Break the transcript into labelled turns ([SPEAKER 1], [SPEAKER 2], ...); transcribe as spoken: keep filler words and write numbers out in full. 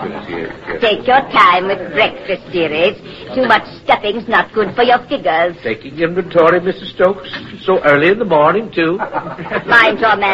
[SPEAKER 1] breakfast, yes, yes.
[SPEAKER 2] Take your time with breakfast, dearies. Too much stuffing's not good for your figures.
[SPEAKER 1] Taking inventory, Missus Stokes? So early in the morning, too?
[SPEAKER 2] Mind your manners.